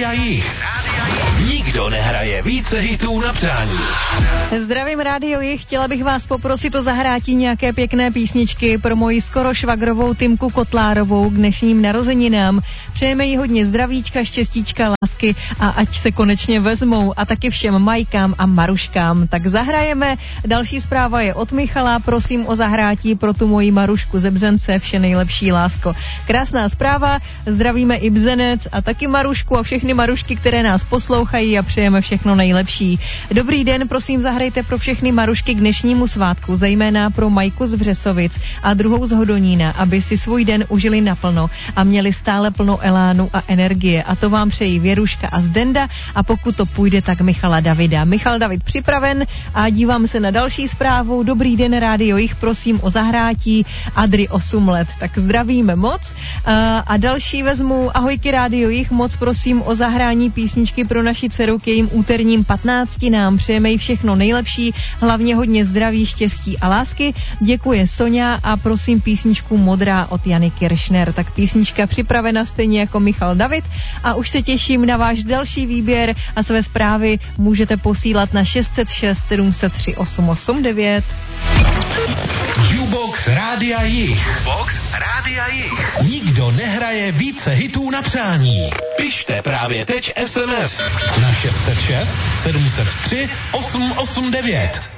Rádia Jih. Nikdo nehraje více hitů na přání. Zdravím Rádio Jih, chtěla bych vás poprosit o zahrátí nějaké pěkné písničky pro moji skoro švagrovou Timku Kotlárovou k dnešním narozeninám. Přejeme jí hodně zdravíčka, štěstíčka, lásky a ať se konečně vezmou, a taky všem Majkám a Maruškám. Tak zahrajeme. Další zpráva je od Michala, prosím o zahrátí pro tu moji Marušku ze Bzence, vše nejlepší, lásko. Krásná zpráva, zdravíme i Bzenec a taky Marušku a všechny Marušky, které nás poslouchají, a přejeme všechno nejlepší. Dobrý den, prosím zahrajte pro všechny Marušky k dnešnímu svátku, zejména pro Majku z Vřesovic a druhou z Hodonína, aby si svůj den užili naplno a měli stále plno elánu a energie. A to vám přejí Věruška a Zdenda, a pokud to půjde, tak Michala Davida. Michal David připraven a dívám se na další zprávu. Dobrý den Rádio Jih, prosím o zahrátí Adri 8 let. Tak zdravíme moc. A další vezmu ahojky Rádio Jih, moc prosím o zahrání písničky pro naši dceru k jejím úterním 15. Přejeme jí všechno nejlepší, hlavně hodně zdraví, štěstí a lásky. Děkuje Sonja a prosím písničku Modrá od Jany Kiršner. Tak písnička připravena stejně jako Michal David a už se těším na váš další výběr a své zprávy můžete posílat na 606 703 889. Jukebox Rádia Jih. Jukebox Rádia Jih. Nikdo nehraje více hitů na přání. Pište právě teď SMS na 606 703 889.